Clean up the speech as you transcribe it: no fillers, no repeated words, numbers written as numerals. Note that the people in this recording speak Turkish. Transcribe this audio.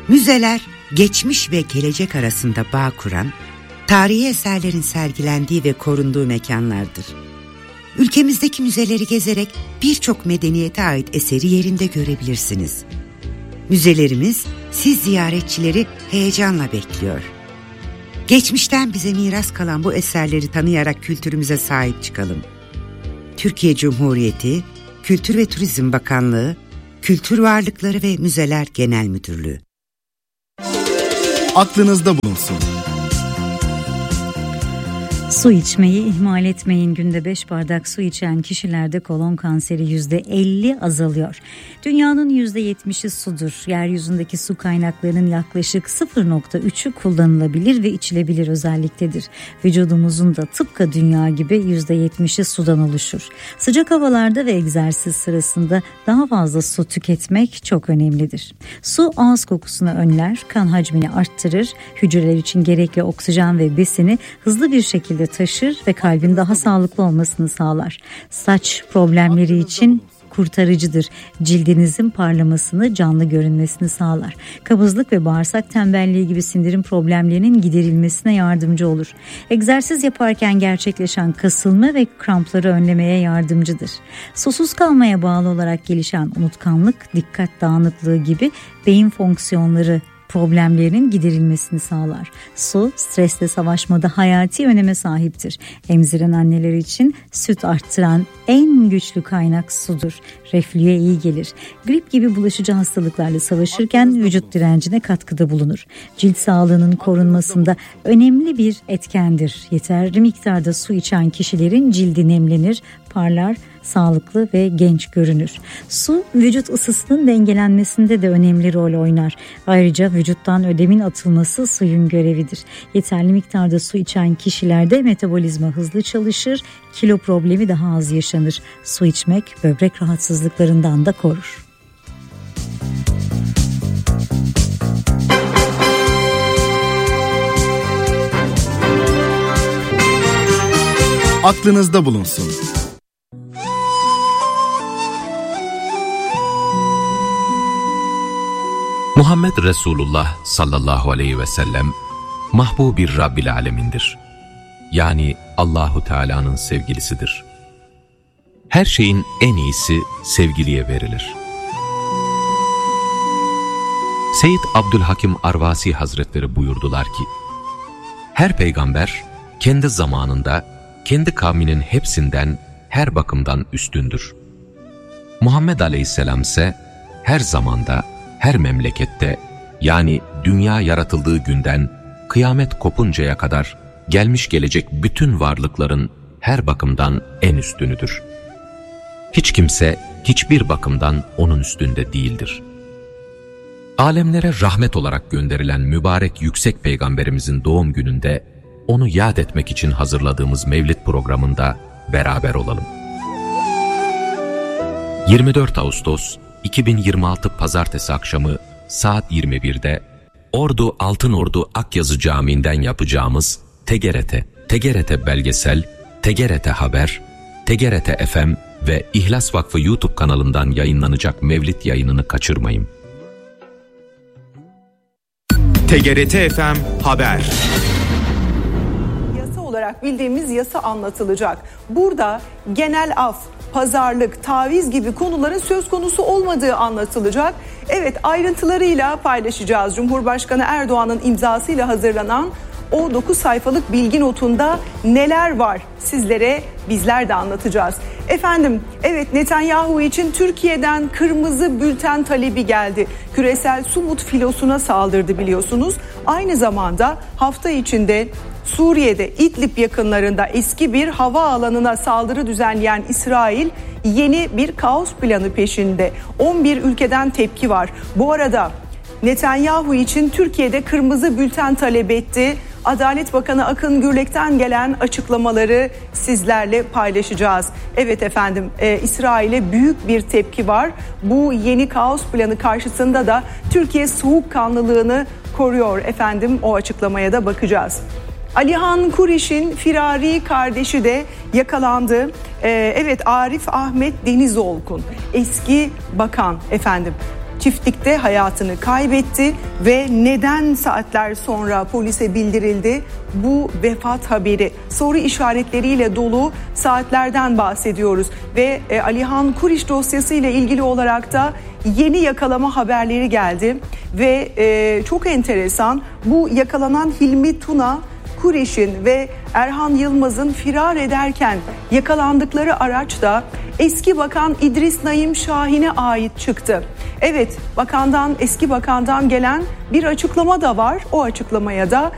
Müzeler, geçmiş ve gelecek arasında bağ kuran, tarihi eserlerin sergilendiği ve korunduğu mekanlardır. Ülkemizdeki müzeleri gezerek birçok medeniyete ait eseri yerinde görebilirsiniz. Müzelerimiz siz ziyaretçileri heyecanla bekliyor. Geçmişten bize miras kalan bu eserleri tanıyarak kültürümüze sahip çıkalım. Türkiye Cumhuriyeti Kültür ve Turizm Bakanlığı, Kültür Varlıkları ve Müzeler Genel Müdürlüğü. Aklınızda bulunsun. Su içmeyi ihmal etmeyin. Günde 5 bardak su içen kişilerde kolon kanseri %50 azalıyor. Dünyanın %70'i sudur. Yeryüzündeki su kaynaklarının yaklaşık 0.3'ü kullanılabilir ve içilebilir özelliktedir. Vücudumuzun da tıpkı dünya gibi %70'i sudan oluşur. Sıcak havalarda ve egzersiz sırasında daha fazla su tüketmek çok önemlidir. Su ağız kokusunu önler, kan hacmini arttırır, hücreler için gerekli oksijen ve besini hızlı bir şekilde taşır ve kalbin daha sağlıklı olmasını sağlar. Saç problemleri için kurtarıcıdır. Cildinizin parlamasını, canlı görünmesini sağlar. Kabızlık ve bağırsak tembelliği gibi sindirim problemlerinin giderilmesine yardımcı olur. Egzersiz yaparken gerçekleşen kasılma ve krampları önlemeye yardımcıdır. Susuz kalmaya bağlı olarak gelişen unutkanlık, dikkat dağınıklığı gibi beyin fonksiyonları problemlerinin giderilmesini sağlar. Su, stresle savaşmada hayati öneme sahiptir. Emziren anneler için süt arttıran en güçlü kaynak sudur. Reflüye iyi gelir. Grip gibi bulaşıcı hastalıklarla savaşırken vücut direncine katkıda bulunur. Cilt sağlığının korunmasında önemli bir etkendir. Yeterli miktarda su içen kişilerin cildi nemlenir, parlar, sağlıklı ve genç görünür. Su, vücut ısısının dengelenmesinde de önemli rol oynar. Ayrıca vücuttan ödemin atılması suyun görevidir. Yeterli miktarda su içen kişilerde metabolizma hızlı çalışır, kilo problemi daha az yaşanır. Su içmek böbrek rahatsızlıklarından da korur. Aklınızda bulunsun. Muhammed Resulullah sallallahu aleyhi ve sellem mahbubi Rabbil Alemin'dir. Yani Allahu Teala'nın sevgilisidir. Her şeyin en iyisi sevgiliye verilir. Seyyid Abdülhakim Arvasi Hazretleri buyurdular ki, her peygamber kendi zamanında, kendi kavminin hepsinden her bakımdan üstündür. Muhammed Aleyhisselam ise her zamanda, her memlekette, yani dünya yaratıldığı günden kıyamet kopuncaya kadar gelmiş gelecek bütün varlıkların her bakımdan en üstünüdür. Hiç kimse hiçbir bakımdan onun üstünde değildir. Alemlere rahmet olarak gönderilen mübarek yüksek peygamberimizin doğum gününde onu yad etmek için hazırladığımız Mevlid programında beraber olalım. 24 Ağustos 2026 Pazartesi akşamı saat 21'de Ordu Altınordu Akyazı Camii'nden yapacağımız TGRT Belgesel, TGRT Haber, TGRT FM ve İhlas Vakfı YouTube kanalından yayınlanacak Mevlid yayınını kaçırmayın. TGRT FM Haber. Yasa olarak bildiğimiz yasa anlatılacak. Burada genel af, pazarlık, taviz gibi konuların söz konusu olmadığı anlatılacak. Evet, ayrıntılarıyla paylaşacağız. Cumhurbaşkanı Erdoğan'ın imzasıyla hazırlanan o 9 sayfalık bilgi notunda neler var sizlere bizler de anlatacağız. Efendim, evet, Netanyahu için Türkiye'den kırmızı bülten talebi geldi. Küresel Sumut filosuna saldırdı biliyorsunuz. Aynı zamanda hafta içinde Suriye'de İdlib yakınlarında eski bir hava alanına saldırı düzenleyen İsrail yeni bir kaos planı peşinde. 11 ülkeden tepki var. Bu arada Netanyahu için Türkiye'de kırmızı bülten talep etti. Adalet Bakanı Akın Gürlek'ten gelen açıklamaları sizlerle paylaşacağız. Evet efendim, İsrail'e büyük bir tepki var. Bu yeni kaos planı karşısında da Türkiye soğukkanlılığını koruyor efendim. O açıklamaya da bakacağız. Alihan Kuriş'in firari kardeşi de yakalandı. Evet, Arif Ahmet Denizolkun, eski bakan efendim. çiftlikte hayatını kaybetti ve neden saatler sonra polise bildirildi bu vefat haberi? Soru işaretleriyle dolu saatlerden bahsediyoruz ve Alihan Kuriş dosyası ile ilgili olarak da yeni yakalama haberleri geldi ve çok enteresan, bu yakalanan Hilmi Tuna Kuriş'in ve Erhan Yılmaz'ın firar ederken yakalandıkları araç da eski bakan İdris Naim Şahin'e ait çıktı. Evet, eski bakandan gelen bir açıklama da var. O açıklamaya da